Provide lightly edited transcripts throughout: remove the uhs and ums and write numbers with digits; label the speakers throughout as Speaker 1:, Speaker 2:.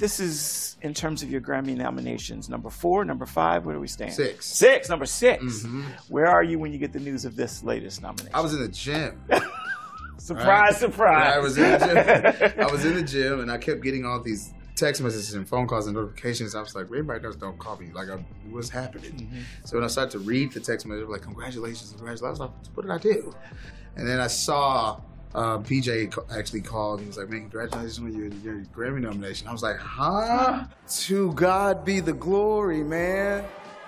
Speaker 1: this is, in terms of your Grammy nominations, number 4, number 5, where do we stand?
Speaker 2: 6.
Speaker 1: Number 6.
Speaker 2: Mm-hmm.
Speaker 1: Where are you when you get the news of this latest nomination?
Speaker 2: I was in the gym.
Speaker 1: Surprise, surprise.
Speaker 2: Yeah, I was in the gym. I was in the gym, and I kept getting all these text messages and phone calls and notifications. I was like, everybody knows don't call me. Like, what's happening? Mm-hmm. So when I started to read the text message, like, congratulations. I was like, what did I do? And then I saw PJ actually called and was like, man, congratulations on your Grammy nomination. I was like, huh? To God be the glory, man.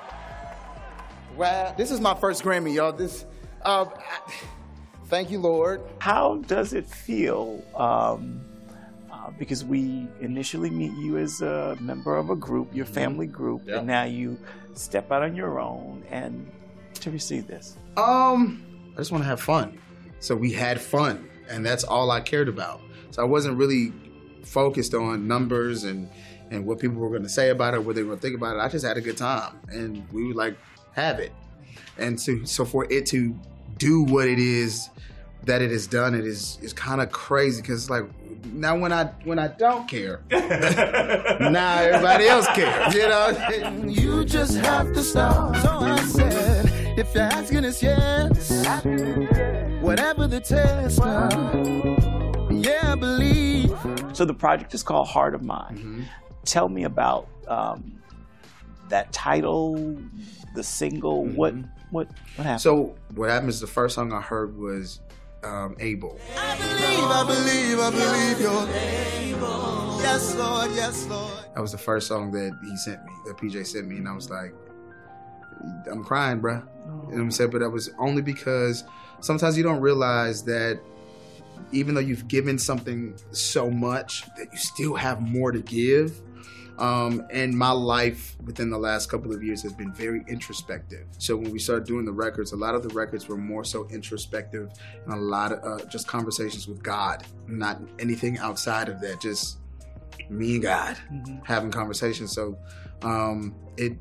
Speaker 2: Wow. This is my first Grammy, y'all. Thank you, Lord.
Speaker 1: How does it feel? Because we initially meet you as a member of a group, your family group, yep. And now you step out on your own and to receive this. I
Speaker 2: just want to have fun. So we had fun, and that's all I cared about. So I wasn't really focused on numbers and what people were going to say about it, what they were going to think about it. I just had a good time, and we would like have it. And so for it to do what it is that it has done, it is kind of crazy, because like now when I don't care, now everybody else cares, you know.
Speaker 3: You just have to stop. So I said, if you're asking us, yes, whatever the test, yeah, I believe.
Speaker 1: So the project is called Heart of Mine. Mm-hmm. Tell me about that title, the single. Mm-hmm. What happened?
Speaker 2: So what happened is the first song I heard was Able.
Speaker 3: I believe you're able. Yes, Lord, yes, Lord.
Speaker 2: That was the first song that he sent me, that PJ sent me, and I was like, I'm crying, bruh. You know what I'm saying? But that was only because sometimes you don't realize that even though you've given something so much, that you still have more to give. And my life within the last couple of years has been very introspective. So when we started doing the records, a lot of the records were more so introspective and a lot of just conversations with God, not anything outside of that, just me and God having conversations. So it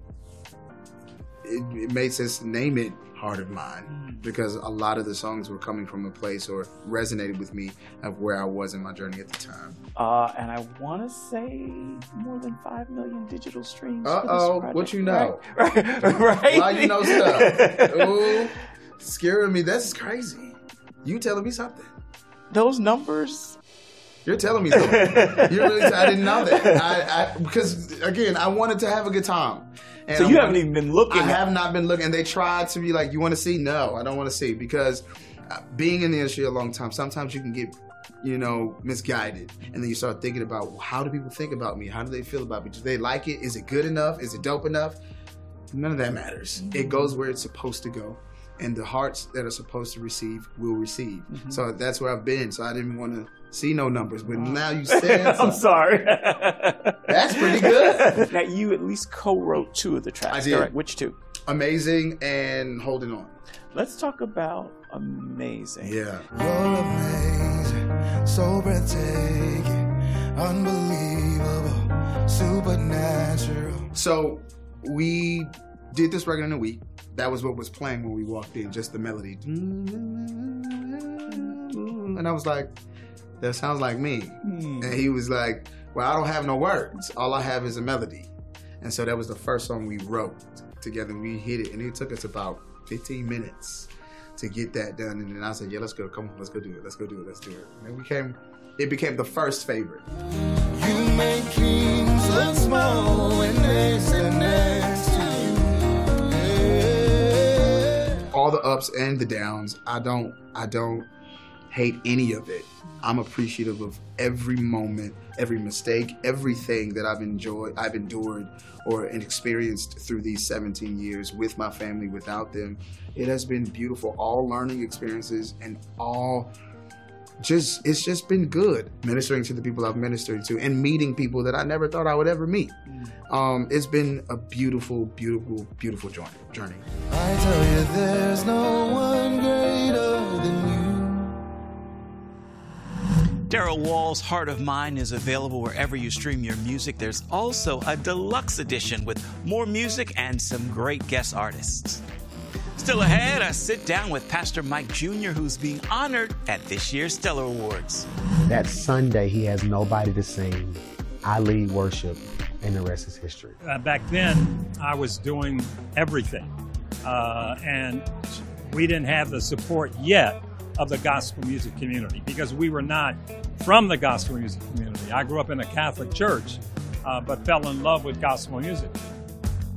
Speaker 2: made sense to name it Heart of Mine, because a lot of the songs were coming from a place or resonated with me of where I was in my journey at the time.
Speaker 1: And I want to say more than 5 million digital streams.
Speaker 2: What you know?
Speaker 1: Right?
Speaker 2: Why you know stuff? Ooh, scaring me. That's crazy. You telling me something?
Speaker 1: Those numbers.
Speaker 2: You're telling me something. You really? I didn't know that. Because again, I wanted to have a good time. And
Speaker 1: so you haven't even been looking?
Speaker 2: I have not been looking. And they tried to be like, you want to see? No, I don't want to see. Because being in the industry a long time, sometimes you can get, misguided. And then you start thinking about, how do people think about me? How do they feel about me? Do they like it? Is it good enough? Is it dope enough? None of that matters. It goes where it's supposed to go. And the hearts that are supposed to receive will receive. Mm-hmm. So that's where I've been. So I didn't want to see no numbers. But now you said
Speaker 1: I'm sorry.
Speaker 2: That's pretty good.
Speaker 1: Now, you at least co-wrote 2 of the tracks.
Speaker 2: I did.
Speaker 1: Correct. Which 2?
Speaker 2: Amazing and Holding On.
Speaker 1: Let's talk about Amazing.
Speaker 2: Yeah.
Speaker 3: You're amazing, so breathtaking, unbelievable, supernatural.
Speaker 2: So we did this record in a week. That was what was playing when we walked in, just the melody. And I was like, that sounds like me. And he was like, well, I don't have no words. All I have is a melody. And so that was the first song we wrote together. We hit it, and it took us about 15 minutes to get that done. And then I said, yeah, let's go. Come on, let's go do it. Let's go do it. Let's do it. And it became the first favorite.
Speaker 3: You make kings look small when they sit next to you.
Speaker 2: All the ups and the downs, I don't hate any of it. I'm appreciative of every moment, every mistake, everything that I've endured or experienced through these 17 years with my family, without them. It has been beautiful, all learning experiences and it's just been good ministering to the people I've ministered to and meeting people that I never thought I would ever meet. It's been a beautiful, beautiful, beautiful journey.
Speaker 3: I tell you, there's no one greater than you.
Speaker 1: Daryl Wall's Heart of Mine is available wherever you stream your music. There's also a deluxe edition with more music and some great guest artists. Still ahead, a sit down with Pastor Mike Jr., who's being honored at this year's Stellar Awards.
Speaker 4: That Sunday, he has nobody to sing. I lead worship, and the rest is history.
Speaker 5: Back then, I was doing everything, and we didn't have the support yet of the gospel music community because we were not from the gospel music community. I grew up in a Catholic church, but fell in love with gospel music.